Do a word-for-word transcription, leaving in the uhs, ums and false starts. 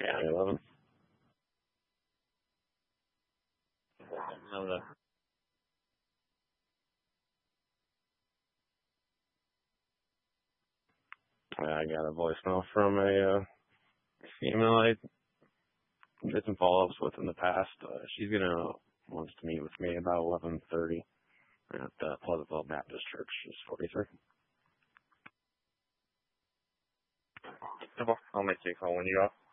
Yeah, eleven. No, I got a voicemail from a uh, female I did some follow-ups with in the past. Uh, she's gonna wants to meet with me about eleven thirty at uh, Pleasantville Baptist Church, just forty-three. I'll make you a call when you off.